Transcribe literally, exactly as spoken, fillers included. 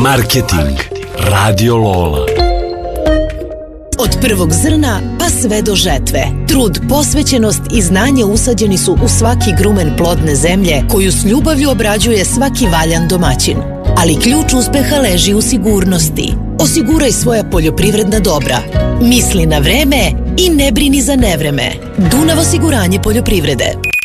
Marketing Radio Lola. Od prvog zrna pa sve do žetve. Trud, posvećenost i znanje usađeni su u svaki grumen plodne zemlje koju s ljubavlju obrađuje svaki valjan domaćin. Ali ključ uspeha leži u sigurnosti. Osiguraj svoja poljoprivredna dobra. Misli na vreme i ne brini za nevreme. Dunav osiguranje poljoprivrede.